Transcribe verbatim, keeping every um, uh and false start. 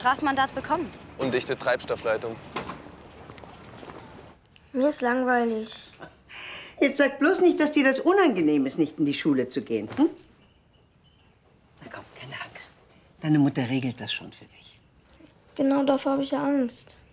Strafmandat bekommen. Undichte Treibstoffleitung. Mir ist langweilig. Jetzt sag bloß nicht, dass dir das unangenehm ist, nicht in die Schule zu gehen. Hm? Na komm, keine Angst. Deine Mutter regelt das schon für dich. Genau davor habe ich ja Angst.